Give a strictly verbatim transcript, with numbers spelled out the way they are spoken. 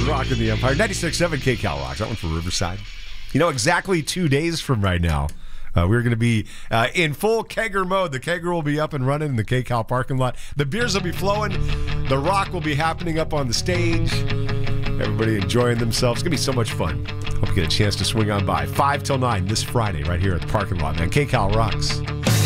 rocking the Empire. ninety-six point seven K-Cal rocks. That one for Riverside. You know, exactly two days from right now, uh, we're going to be uh, in full kegger mode. The kegger will be up and running in the K-Cal parking lot. The beers will be flowing. The rock will be happening up on the stage. Everybody enjoying themselves. It's going to be so much fun. Hope you get a chance to swing on by. five till nine this Friday right here at the parking lot, man. K-Cal rocks.